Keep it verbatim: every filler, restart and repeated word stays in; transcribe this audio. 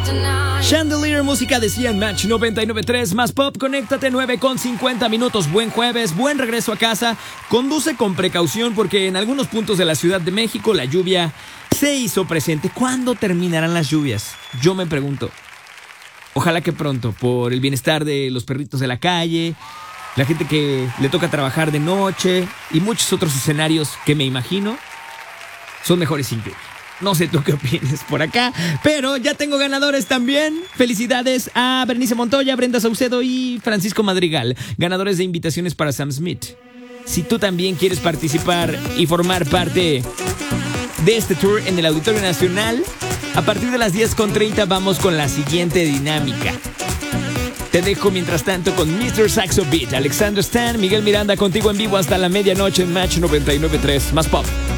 Chandelier, música de C N Match noventa y nueve punto tres, más pop, conéctate, nueve con cincuenta minutos. Buen jueves, buen regreso a casa. Conduce con precaución porque en algunos puntos de la Ciudad de México la lluvia se hizo presente. ¿Cuándo terminarán las lluvias? Yo me pregunto. Ojalá que pronto, por el bienestar de los perritos de la calle, la gente que le toca trabajar de noche y muchos otros escenarios que me imagino son mejores sin lluvia. No sé tú qué opinas por acá, pero ya tengo ganadores también. Felicidades a Bernice Montoya, Brenda Saucedo y Francisco Madrigal, ganadores de invitaciones para Sam Smith. Si tú también quieres participar y formar parte de este tour en el Auditorio Nacional, a partir de las diez con treinta vamos con la siguiente dinámica. Te dejo mientras tanto con mister Saxo Beat, Alexander Stan, Miguel Miranda contigo en vivo hasta la medianoche en Match noventa y nueve punto tres, más pop.